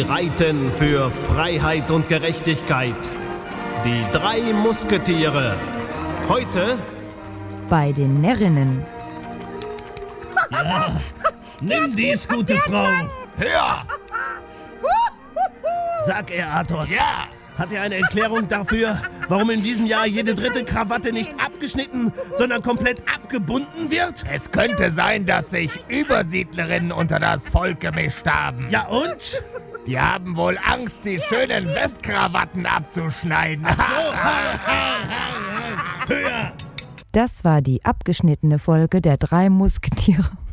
reiten für Freiheit und Gerechtigkeit. Die 3 Musketiere. Heute bei den Närrinnen. Ja, nimm dies, gute Frau. Hör! Sag er, Athos. Ja! Hat er eine Erklärung dafür, warum in diesem Jahr jede 3. Krawatte nicht abgeschnitten, sondern komplett abgebunden wird? Es könnte sein, dass sich Übersiedlerinnen unter das Volk gemischt haben. Ja und? Die haben wohl Angst, die schönen Westkrawatten abzuschneiden. Höher! Das war die abgeschnittene Folge der 3 Musketiere.